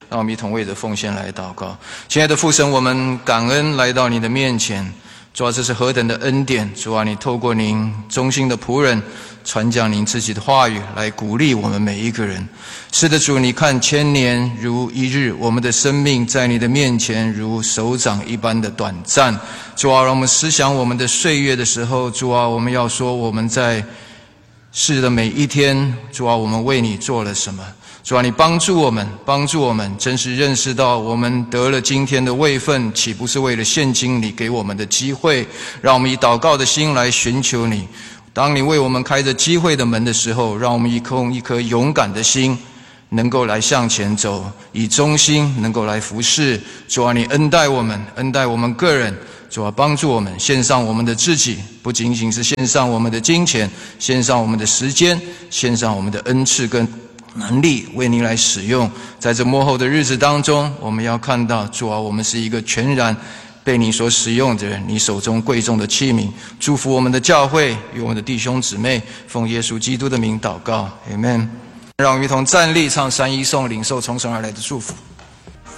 让我们一同为着奉献来祷告。亲爱的父神，我们感恩来到你的面前，主啊，这是何等的恩典！主啊，你透过您忠心的仆人传讲您自己的话语，来鼓励我们每一个人。是的，主，你看千年如一日，我们的生命在你的面前如手掌一般的短暂。主啊，让我们思想我们的岁月的时候，主啊，我们要说我们在世的每一天，主啊，我们为你做了什么？主啊，你帮助我们真是认识到我们得了今天的位分，岂不是为了现今你给我们的机会？让我们以祷告的心来寻求你。当你为我们开着机会的门的时候，让我们用一颗勇敢的心能够来向前走，以忠心能够来服侍。主啊，你恩待我们个人。主啊，帮助我们献上我们的自己，不仅仅是献上我们的金钱，献上我们的时间，献上我们的恩赐跟能力，为您来使用。在这末后的日子当中，我们要看到主啊，我们是一个全然被你所使用的人，你手中贵重的器皿。祝福我们的教会与我们的弟兄姊妹，奉耶稣基督的名祷告 Amen。让我们一同站立，唱3一颂，领受从神而来的祝福。